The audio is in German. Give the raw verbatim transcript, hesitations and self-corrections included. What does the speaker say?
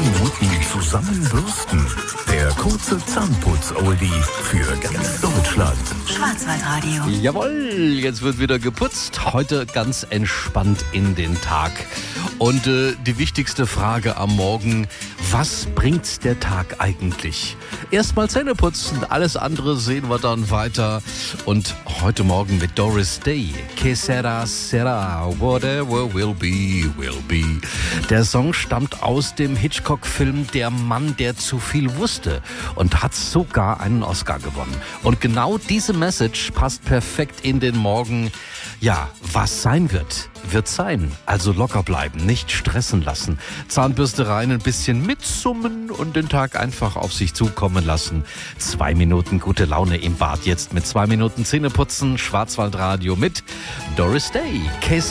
Minuten zusammenbürsten. Der kurze Zahnputz-Oldie für ganz Deutschland. Schwarzwaldradio. Jawohl, jetzt wird wieder geputzt. Heute ganz entspannt in den Tag. Und äh, die wichtigste Frage am Morgen: Was bringt der Tag eigentlich? Erstmal Zähne putzen, alles andere sehen wir dann weiter. Und heute Morgen mit Doris Day. Que sera, sera, whatever will be, will be. Der Song stammt aus dem Hitchcock-Film Der Mann, der zu viel wusste und hat sogar einen Oscar gewonnen. Und genau diese Message passt perfekt in den Morgen. Ja, was sein wird, wird sein. Also locker bleiben, nicht stressen lassen. Zahnbürste rein, ein bisschen mitsummen und den Tag einfach auf sich zukommen lassen. Zwei Minuten gute Laune im Bad jetzt mit zwei Minuten Zähneputzen. Schwarzwaldradio mit Doris Day.